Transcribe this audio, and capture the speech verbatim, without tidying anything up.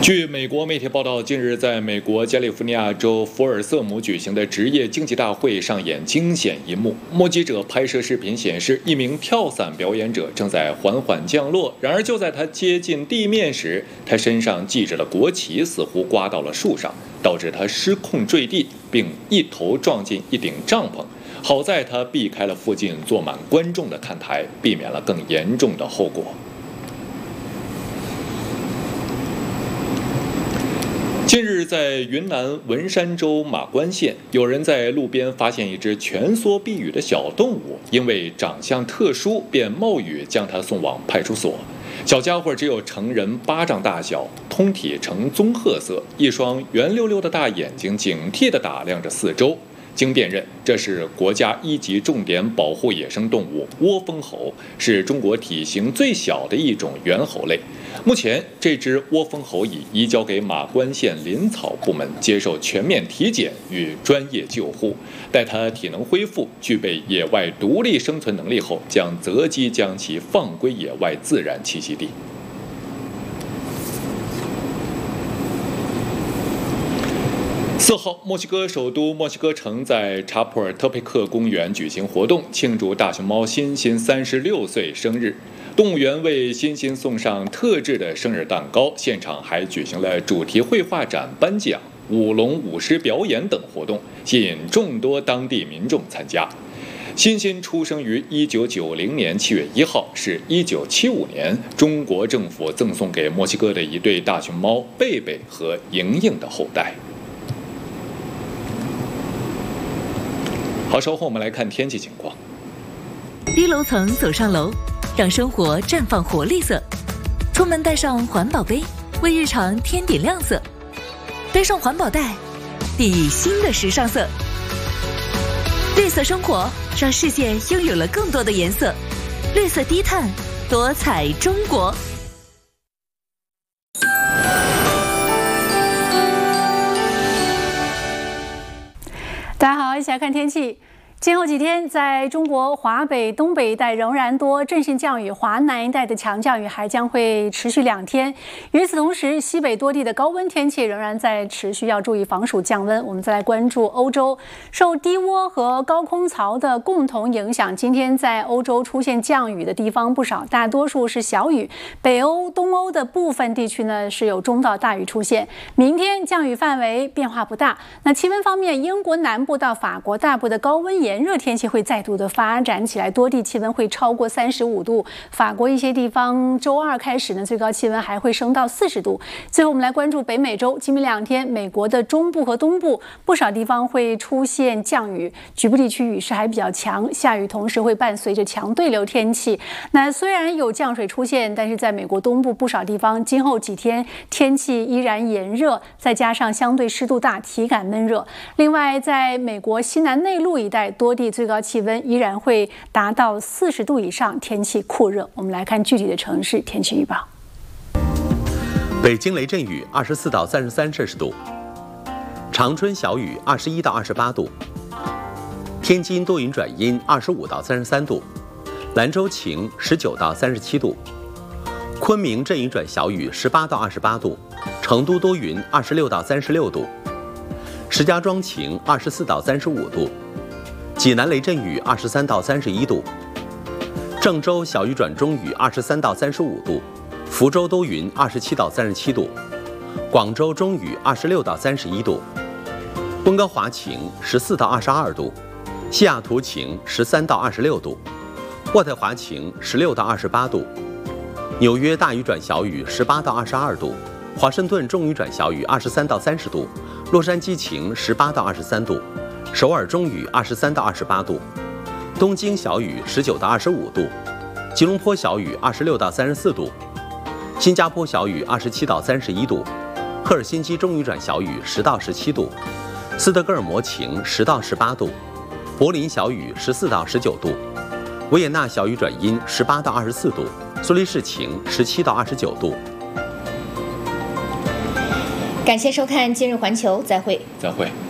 据美国媒体报道，近日在美国加利福尼亚州福尔瑟姆举行的职业竞技大会上演惊险一幕。目击者拍摄视频显示，一名跳伞表演者正在缓缓降落，然而就在他接近地面时，他身上系着的国旗似乎刮到了树上，导致他失控坠地，并一头撞进一顶帐篷。好在他避开了附近坐满观众的看台，避免了更严重的后果。近日，在云南文山州马关县，有人在路边发现一只蜷缩避雨的小动物，因为长相特殊，便冒雨将它送往派出所。小家伙只有成人巴掌大小，通体呈棕褐色，一双圆溜溜的大眼睛警惕地打量着四周。经辨认，这是国家一级重点保护野生动物窝蜂猴，是中国体型最小的一种猿猴类。目前，这只窝蜂猴已移交给马关县林草部门接受全面体检与专业救护。待它体能恢复、具备野外独立生存能力后，将择机将其放归野外自然栖息地。四号，墨西哥首都墨西哥城在查普尔特佩克公园举行活动，庆祝大熊猫欣欣三十六岁生日。动物园为欣欣送上特制的生日蛋糕，现场还举行了主题绘画展、颁奖、舞龙舞狮表演等活动，吸引众多当地民众参加。欣欣出生于一九九零年七月一号，是一九七五年中国政府赠送给墨西哥的一对大熊猫贝贝和莹莹的后代。好，稍后我们来看天气情况。 低楼层走上楼，让生活绽放活力色。出门带上环保杯，为日常添点亮色。背上环保袋，砥砺新的时尚色。绿色生活，让世界拥有了更多的颜色。绿色低碳，多彩中国。 大家好，一起来看天气。今后几天，在中国华北、东北一带仍然多阵性降雨，华南一带的强降雨还将会持续两天。与此同时，西北多地的高温天气仍然在持续，要注意防暑降温。我们再来关注欧洲，受低涡和高空槽的共同影响，今天在欧洲出现降雨的地方不少，大多数是小雨。北欧、东欧的部分地区呢是有中到大雨出现。明天降雨范围变化不大。那气温方面，英国南部到法国大部的高温炎热天气会再度的发展起来，多地气温会超过三十五度。法国一些地方周二开始呢，最高气温还会升到四十度。最后我们来关注北美洲，今明两天，美国的中部和东部不少地方会出现降雨，局部地区雨势还比较强，下雨同时会伴随着强对流天气。那虽然有降水出现，但是在美国东部不少地方，今后几天天气依然炎热，再加上相对湿度大，体感闷热。另外，在美国西南内陆一带，多地最高气温依然会达到四十度以上，天气酷热。我们来看具体的城市天气预报。 北京雷阵雨二十四到三十三摄氏度，长春小雨二十一到二十八度，天津多云转阴二十五到三十三度，兰州晴十九到三十七度，昆明阵雨转小雨十八到二十八度，成都多云二十六到三十六度，石家庄晴二十四到三十五度，济南雷阵雨二十三到三十一度，郑州小雨转中雨二十三到三十五度，福州多云二十七到三十七度，广州中雨二十六到三十一度，温哥华晴十四到二十二度，西雅图晴十三到二十六度，渥太华晴十六到二十八度，纽约大雨转小雨十八到二十二度，华盛顿中雨转小雨二十三到三十度，洛杉矶晴十八到二十三度，首尔中雨二十三到二十八度，东京小雨十九到二十五度，吉隆坡小雨二十六到三十四度，新加坡小雨二十七到三十一度，赫尔辛基中雨转小雨十到十七度，斯德哥尔摩晴十到十八度，柏林小雨十四到十九度，维也纳小雨转阴十八到二十四度，苏黎世晴十七到二十九度。 感谢收看今日环球，再会。 再会。